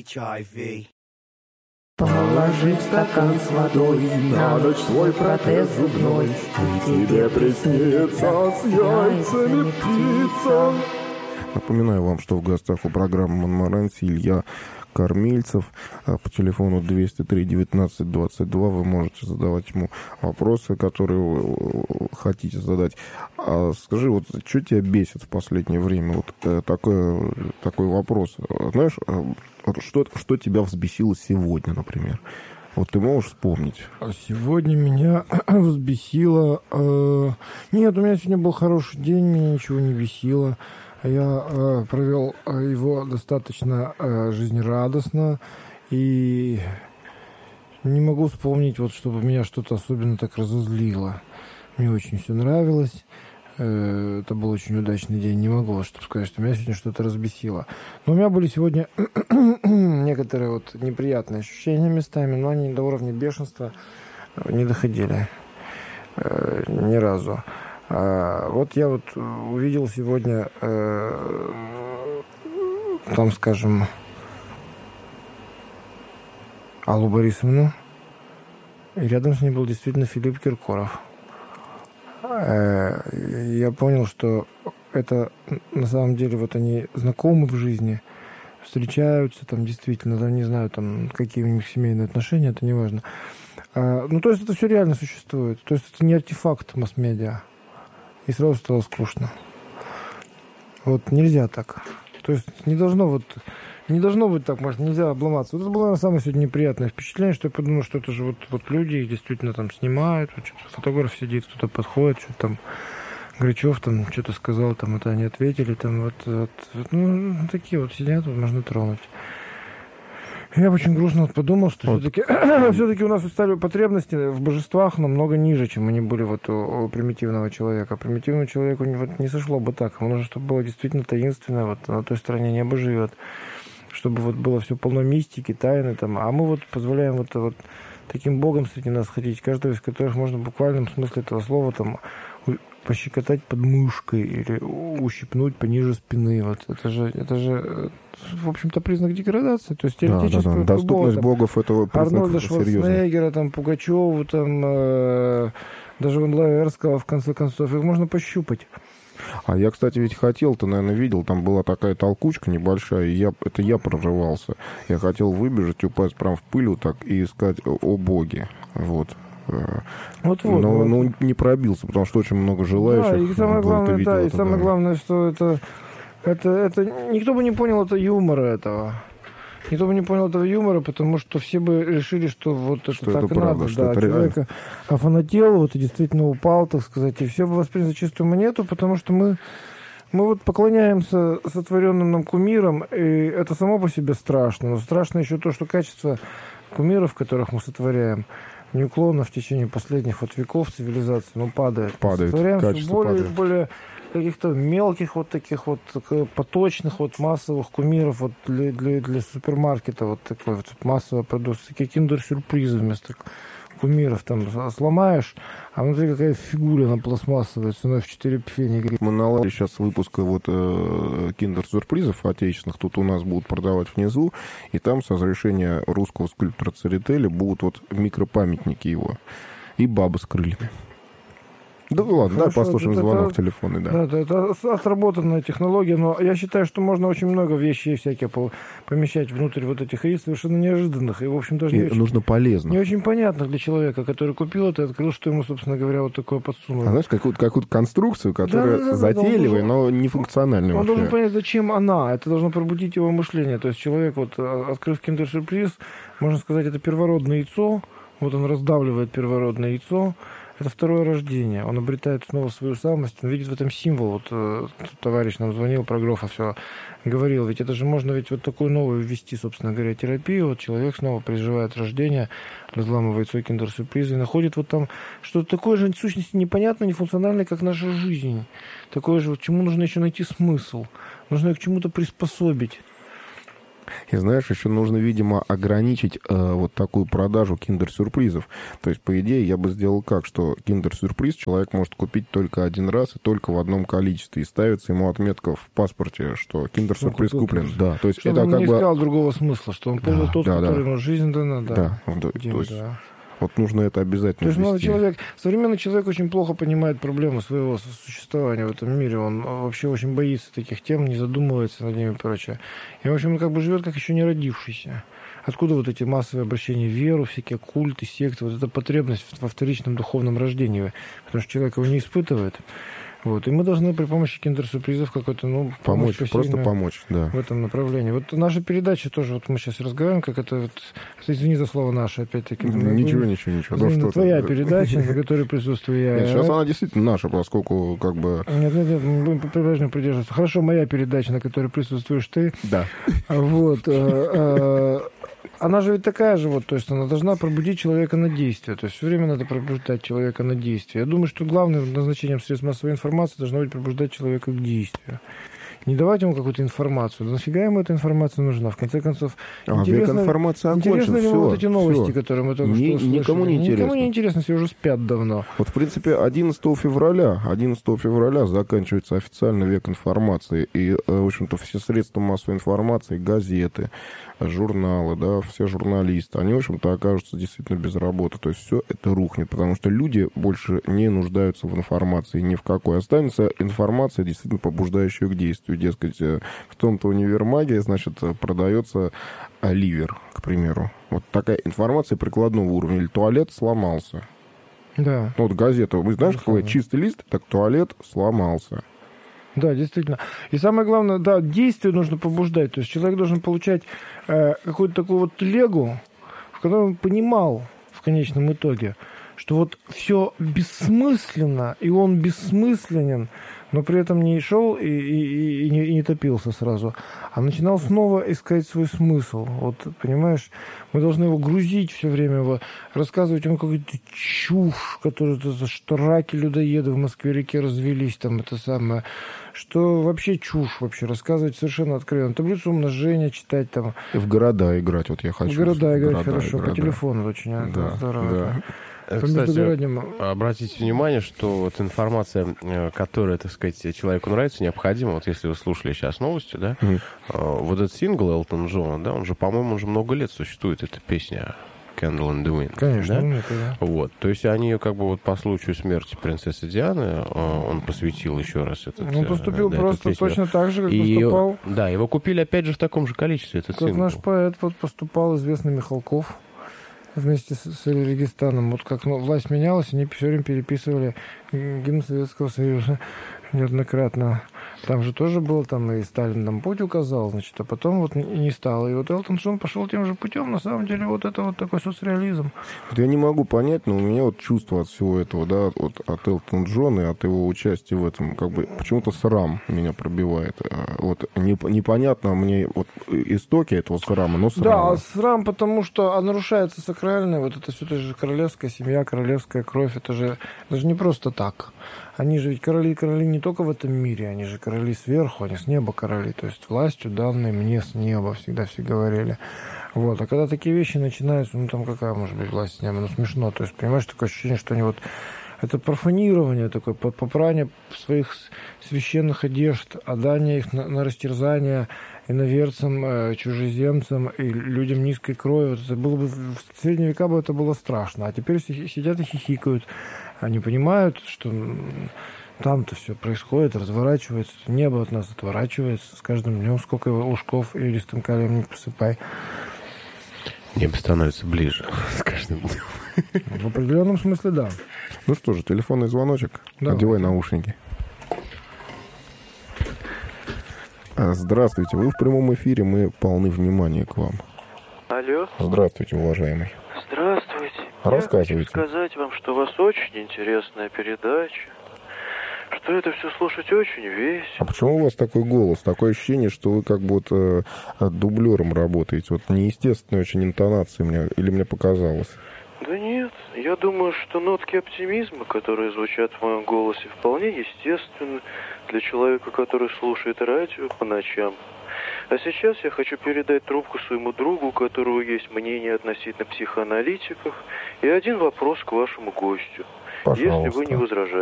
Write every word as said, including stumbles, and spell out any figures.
эйч ай ви. Положи в стакан с водой на ночь свой протез зубной, и тебе приснится с яйцами птица. Напоминаю вам, что в гостях у программы «Монморанси» Илья Кормильцев. По телефону двести три девятнадцать двадцать два вы можете задавать ему вопросы, которые вы хотите задать. А скажи, вот что тебя бесит в последнее время? Вот такой, такой вопрос. Знаешь, что, что тебя взбесило сегодня, например? Вот ты можешь вспомнить? Сегодня меня взбесило... Э... Нет, у меня сегодня был хороший день, меня ничего не бесило. Я э, провел его достаточно э, жизнерадостно и не могу вспомнить, вот, чтобы меня что-то особенно так разозлило. Мне очень все нравилось. Э, это был очень удачный день. Не могу, вот, чтобы сказать, что меня сегодня что-то разбесило. Но у меня были сегодня некоторые вот неприятные ощущения местами, но они до уровня бешенства не доходили э, ни разу. А, вот я вот увидел сегодня, э, там, скажем, Аллу Борисовну, и рядом с ней был действительно Филипп Киркоров. Э, я понял, что это на самом деле вот они знакомы в жизни, встречаются там действительно, там, не знаю, там какие у них семейные отношения, это не важно. А, ну, то есть это все реально существует, то есть это не артефакт масс-медиа. И сразу стало скучно. Вот нельзя так. То есть не должно вот не должно быть так, может, нельзя обломаться. Вот это было, наверное, самое сегодня неприятное впечатление, что я подумал, что это же вот, вот люди их действительно там снимают, вот что-то фотограф сидит, кто-то подходит, что-то там Грачев там что-то сказал, там это они ответили, там вот, вот, вот ну, такие вот сидят, вот можно тронуть. Я очень грустно вот подумал, что вот. все-таки, все-таки у нас стали потребности в божествах намного ниже, чем они были вот у, у примитивного человека. Примитивному человеку вот не сошло бы так. Ему нужно, чтобы было действительно таинственно, вот на той стороне небо живет, чтобы вот было все полно мистики, тайны там. А мы вот позволяем вот, вот таким богом среди нас ходить, каждого из которых можно в буквальном смысле этого слова там пощекотать под мышкой или ущипнуть пониже спины. Вот это же, это же, в общем-то, признак деградации. То есть теоретически... Да, да, да. Доступность там, богов этого признака Арнольда Шварценеггера, там, Пугачеву, там, э, даже Ван Лаверского, в конце концов, их можно пощупать. А я, кстати, ведь хотел, ты, наверное, видел, там была такая толкучка небольшая, и я, это я прорывался. Я хотел выбежать, упасть прям в пыль вот так и искать о боге. Вот. Вот, вот, но вот. Ну, не пробился, потому что очень много желающих. Да, и самое главное, видел, да, это, и самое да. главное, что это, это, это никто бы не понял это юмора этого. Никто бы не понял этого юмора, потому что все бы решили, что вот это что так это и правда, надо. что Да, это человека реально. Офанател, вот и действительно упал, так сказать, и все бы восприняли за чистую монету, потому что мы, мы вот поклоняемся сотворенным нам кумирам, и это само по себе страшно. Но страшно еще то, что качество кумиров, которых мы сотворяем, неуклонно в течение последних вот веков цивилизации, ну, падает. Падает, Сотворяем все качество более падает. и более каких-то мелких вот таких вот поточных вот массовых кумиров вот для, для, для супермаркета вот такой вот массовая продукция, такие киндер-сюрпризы вместо кумиров там сломаешь, а внутри какая-то фигура на пластмассовая ценой в четыре пфенига. Мы наладили сейчас выпуск вот э, киндер-сюрпризов отечественных, тут у нас будут продавать внизу, и там с разрешения русского скульптора Церетели будут вот микропамятники его и бабы с крыльями. Да ну ладно, давай послушаем это, звонок это, телефонный, да. Да, это, это отработанная технология, но я считаю, что можно очень много вещей всякие помещать внутрь вот этих яиц, совершенно неожиданных, и, в общем, даже не, нужно очень, полезно. не очень понятных для человека, который купил это и открыл, что ему, собственно говоря, вот такое подсунуло. А знаешь, какую-то, какую-то конструкцию, которая да, да, да, затейливая, да, но не функциональная. Он вообще. должен понять, зачем она, это должно пробудить его мышление. То есть человек, вот, открыв киндер-сюрприз, можно сказать, это первородное яйцо, вот он раздавливает первородное яйцо. Это второе рождение. Он обретает снова свою самость, он видит в этом символ. Вот э, товарищ нам звонил, про Грофа все говорил. Ведь это же можно ведь вот такую новую ввести, собственно говоря, терапию. Вот человек снова переживает рождение, разламывает свой киндер-сюрприз и находит вот там что-то такое же в сущности непонятное, нефункциональное, как наша жизнь. Такое же, вот чему нужно еще найти смысл. Нужно ее к чему-то приспособить. И знаешь, еще нужно, видимо, ограничить э, вот такую продажу киндер-сюрпризов. То есть, по идее, я бы сделал как, что киндер-сюрприз человек может купить только один раз и только в одном количестве. И ставится ему отметка в паспорте, что киндер-сюрприз Ну, куплен. куплен. Да, то есть Чтобы это он как не бы... искал другого смысла, что он понял Да, тот, да, который да. ему жизнь дана, да. Да, да, Дим, то есть да. вот нужно это обязательно То есть молодой ввести. человек, современный человек очень плохо понимает проблемы своего существования в этом мире. Он вообще очень боится таких тем, не задумывается над ними и прочее. И, в общем, он как бы живет как еще не родившийся. Откуда вот эти массовые обращения в веру, всякие культы, секты, вот эта потребность во вторичном духовном рождении, потому что человек его не испытывает. Вот. И мы должны при помощи киндер-сюрпризов какой-то, ну, Помочь, помочь просто помочь, да. в этом направлении. Вот наша передача тоже, вот мы сейчас разговариваем, как это, вот, извини за слово «наше», опять-таки. Ничего, ничего, ничего. Извини, Ну, что твоя ты. передача, на которой присутствую я. Нет, сейчас она действительно наша, поскольку как бы... Нет, нет, нет, мы по-прежнему придерживаемся. Хорошо, моя передача, на которой присутствуешь ты. Да. Вот. Она же ведь такая же, вот, то есть она должна пробудить человека на действие. То есть все время надо пробуждать человека на действие. Я думаю, что главным назначением средств массовой информации должно быть пробуждать человека к действию. Не давать ему какую-то информацию. Да нафига ему эта информация нужна? В конце концов, А, интересно, информация интересно ли все, вот эти новости, все. которые мы только Ни, что услышали? Никому не интересно. Никому не интересно, все уже спят давно. Вот, в принципе, одиннадцатого февраля, одиннадцатого февраля заканчивается официальный век информации. И, в общем-то, все средства массовой информации, газеты, журналы, да, все журналисты, они, в общем-то, окажутся действительно без работы. То есть все это рухнет, потому что люди больше не нуждаются в информации ни в какой. Останется информация, действительно побуждающая к действию. Дескать, в том-то универмаге, значит, продается ливер, к примеру. Вот такая информация прикладного уровня. Или туалет сломался. Да. Ну, вот газета, вы знаете, Безусловно. какой чистый лист, так туалет сломался. Да, действительно. И самое главное, да, действие нужно побуждать. То есть человек должен получать э, какую-то такую вот телегу, в которой он понимал в конечном итоге, что вот все бессмысленно, и он бессмысленен, но при этом не шел и, и, и, не, и не топился сразу, а начинал снова искать свой смысл. Вот, понимаешь, мы должны его грузить все время, его, рассказывать ему какую-то чушь, которую, что раки-людоеды в Москве-реке развелись, там это самое, что вообще чушь вообще, рассказывать совершенно откровенно. Таблицу умножения читать там. И в города играть, вот я хочу. В города играть города, хорошо, города. по телефону очень Да, здорово. да. По Кстати, междугородним. обратите внимание, что вот информация, которая, так сказать, человеку нравится, необходима. Вот если вы слушали сейчас новости, да, Мгм. вот этот сингл Элтон Джона, да, он же, по-моему, уже много лет существует, эта песня Candle in the Wind. Конечно, да? ну, это да. Вот, то есть они как бы вот по случаю смерти принцессы Дианы, он посвятил еще раз этот. Он поступил да, эту просто песню. точно так же, как И, поступал, да, его купили опять же в таком же количестве, этот как сингл. наш поэт вот поступал, известный Михалков, вместе с, с Регистаном. Вот как ну, власть менялась, они все время переписывали гимн Советского Союза неоднократно. Там же тоже был, там и Сталин нам путь указал, значит, а потом вот и не стало. И вот Элтон Джон пошел тем же путем, на самом деле, вот это вот такой соцреализм. Вот я не могу понять, но у меня вот чувство от всего этого, да, вот от Элтона Джона и от его участия в этом, как бы почему-то срам меня пробивает. А, Вот неп- непонятно мне вот истоки этого срама, но Да, срама. а срам, потому что а нарушается сакральное, вот это все, это же королевская семья, королевская кровь, это же, это же не просто так. Они же ведь короли и короли не только в этом мире, они же короли сверху, они с неба короли, то есть властью данной мне с неба, всегда все говорили. Вот, а когда такие вещи начинаются, ну там какая может быть власть с неба, ну смешно, то есть понимаешь, такое ощущение, что они вот, это профанирование такое, попрание своих священных одежд, отдание их на, на растерзание иноверцам, э, чужеземцам и людям низкой крови. Вот это было бы, в средние века бы это было страшно, а теперь все сидят и хихикают. Они понимают, что там-то все происходит, разворачивается, небо от нас отворачивается. С каждым днем сколько лужков илистым калием не посыпай. Небо становится ближе с каждым днем. В определенном смысле, да. Ну что же, телефонный звоночек. Давай. Одевай наушники. А, Здравствуйте, вы в прямом эфире, мы полны внимания к вам. Алло, Здравствуйте, уважаемый. здравствуйте. Рассказывайте. Я хочу сказать вам, что у вас очень интересная передача, что это все слушать очень А весело. почему у вас такой голос? Такое ощущение, что вы как будто э, дублером работаете. Вот неестественная очень интонация мне, или мне показалось? Да нет, я думаю, что нотки оптимизма, которые звучат в моем голосе, вполне естественны для человека, который слушает радио по ночам. А сейчас я хочу передать трубку своему другу, у которого есть мнение относительно психоаналитиков, и один вопрос к вашему гостю. Пожалуйста. Если вы не возражаете.